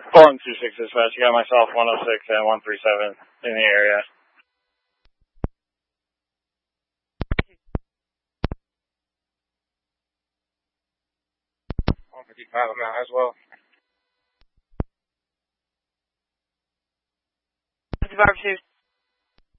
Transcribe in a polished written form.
426 dispatch, you got myself 106 and 137 in the area. 155 I'm out as well. 55 2.